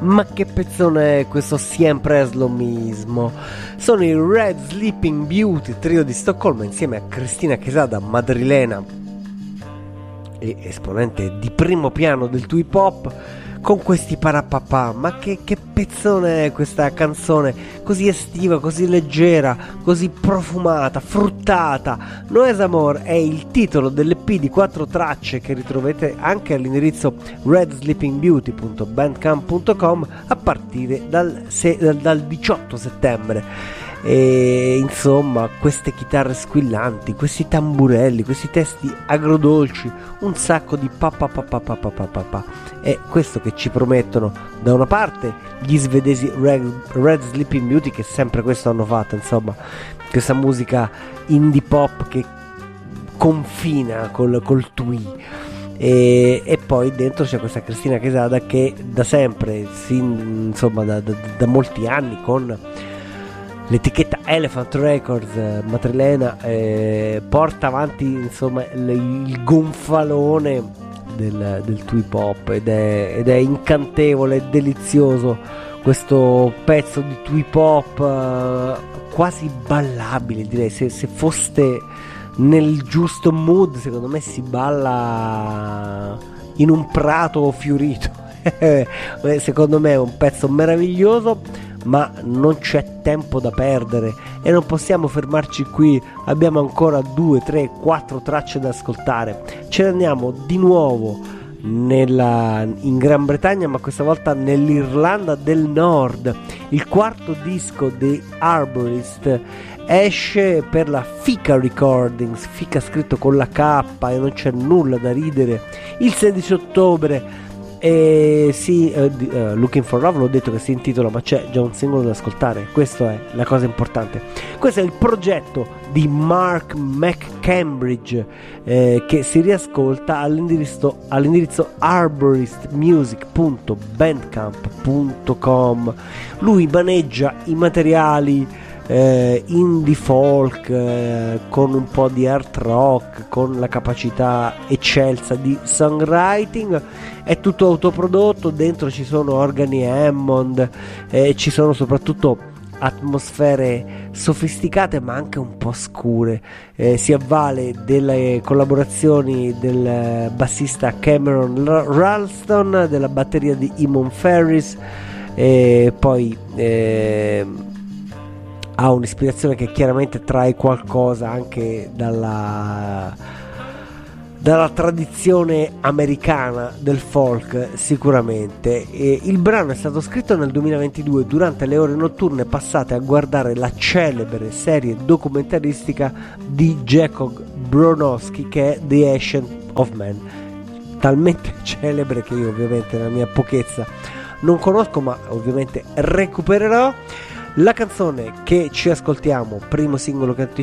Ma che pezzone è questo sempre es lo mismo? Sono i Red Sleeping Beauty, trio di Stoccolma, insieme a Cristina Quesada, madrilena e esponente di primo piano del trip hop, con questi parapapà. Ma che pezzone è questa canzone così estiva, così leggera, così profumata, fruttata. Noes Amor è il titolo dell'EP di 4 tracce che ritrovate anche all'indirizzo redsleepingbeauty.bandcamp.com a partire dal 18 settembre. E insomma, queste chitarre squillanti, questi tamburelli, questi testi agrodolci, un sacco di pa. È questo che ci promettono da una parte gli svedesi Red Sleeping Beauty, che sempre questo hanno fatto, insomma, questa musica indie pop che confina col twee. E poi dentro c'è questa Cristina Quesada che da sempre, insomma da molti anni, con l'etichetta Elephant Records madrilena, porta avanti insomma il gonfalone del trip hop, ed è incantevole e delizioso questo pezzo di trip hop, quasi ballabile, direi. Se foste nel giusto mood, secondo me si balla in un prato fiorito. Secondo me è un pezzo meraviglioso, ma non c'è tempo da perdere e non possiamo fermarci qui. Abbiamo ancora 2, 3, 4 tracce da ascoltare. Ce ne andiamo di nuovo in Gran Bretagna, ma questa volta nell'Irlanda del Nord. Il quarto disco dei Arborist esce per la Fika Recordings, Fika scritto con la K e non c'è nulla da ridere, il 16 ottobre. Looking for Love, l'ho detto che si intitola, ma c'è già un singolo da ascoltare, questa è la cosa importante. Questo è il progetto di Mark McCambridge, che si riascolta all'indirizzo arboristmusic.bandcamp.com. lui maneggia i materiali indie folk, con un po' di art rock, con la capacità eccelsa di songwriting. È tutto autoprodotto, dentro ci sono organi Hammond, ci sono soprattutto atmosfere sofisticate ma anche un po' scure. Si avvale delle collaborazioni del bassista Cameron Ralston, della batteria di Eamon Ferris, e poi ha un'ispirazione che chiaramente trae qualcosa anche dalla tradizione americana del folk, sicuramente. Il brano è stato scritto nel 2022 durante le ore notturne passate a guardare la celebre serie documentaristica di Jacob Bronowski, che è The Ancient of Man, talmente celebre che io ovviamente nella mia pochezza non conosco, ma ovviamente recupererò. La canzone che ci ascoltiamo, primo singolo che